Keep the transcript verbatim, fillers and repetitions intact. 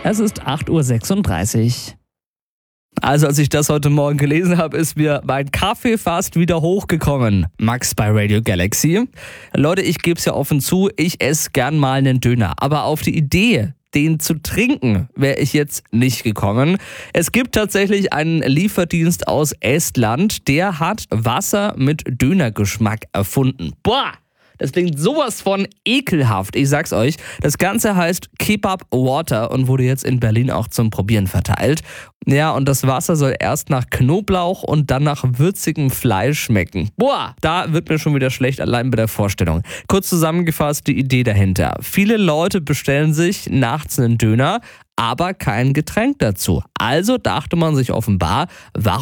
Es ist acht Uhr sechsunddreißig. Also als ich das heute Morgen gelesen habe, ist mir mein Kaffee fast wieder hochgekommen. Max bei Radio Galaxy. Leute, ich gebe es ja offen zu, ich esse gern mal einen Döner. Aber auf die Idee, den zu trinken, wäre ich jetzt nicht gekommen. Es gibt tatsächlich einen Lieferdienst aus Estland, der hat Wasser mit Dönergeschmack erfunden. Boah! Das klingt sowas von ekelhaft, ich sag's euch. Das Ganze heißt Kebab Water und wurde jetzt in Berlin auch zum Probieren verteilt. Ja, und das Wasser soll erst nach Knoblauch und dann nach würzigem Fleisch schmecken. Boah, da wird mir schon wieder schlecht, allein bei der Vorstellung. Kurz zusammengefasst die Idee dahinter. Viele Leute bestellen sich nachts einen Döner, aber kein Getränk dazu. Also dachte man sich offenbar, warum